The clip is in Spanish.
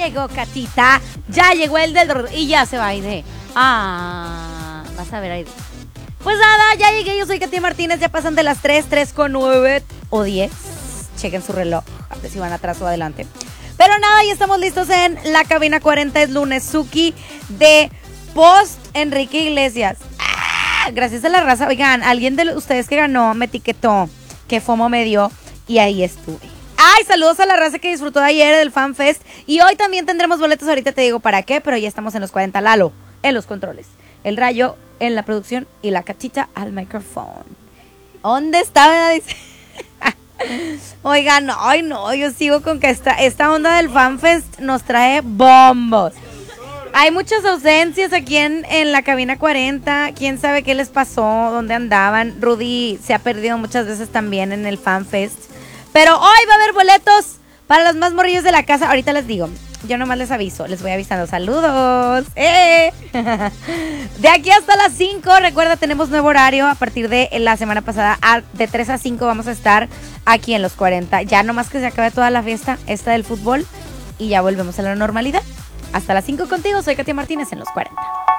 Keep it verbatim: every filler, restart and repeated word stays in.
llegó Catita, ya llegó el del... Y ya se va Aide. Ah, vas a ver Aide. Pues nada, ya llegué, yo soy Katia Martínez, ya pasan de las tres, tres con nueve o diez. Chequen su reloj, a ver si van atrás o adelante. Pero nada, ya estamos listos en la cabina cuarenta, es lunes, Suki de Post Enrique Iglesias. ¡Ah! Gracias a la raza, oigan, alguien de ustedes que ganó me etiquetó, que FOMO me dio y ahí estuve. Ay, saludos a la raza que disfrutó de ayer del Fan Fest y hoy también tendremos boletos, ahorita te digo para qué, pero ya estamos en los cuarenta, Lalo, en los controles. El Rayo en la producción y la Catita al micrófono. ¿Dónde está? Dice. Oigan, ay no, yo sigo con que esta, esta onda del FanFest nos trae bombos. Hay muchas ausencias aquí en, en la cabina cuarenta. ¿Quién sabe qué les pasó? ¿Dónde andaban? Rudy se ha perdido muchas veces también en el FanFest. Pero hoy va a haber boletos para los más morrillos de la casa. Ahorita les digo. Yo nomás les aviso, les voy avisando. ¡Saludos! ¡Eh! De aquí hasta las cinco, recuerda, tenemos nuevo horario. A partir de la semana pasada, de tres a cinco vamos a estar aquí en los cuarenta. Ya nomás que se acabe toda la fiesta, esta del fútbol, y ya volvemos a la normalidad. Hasta las cinco contigo, soy Katia Martínez en los cuarenta.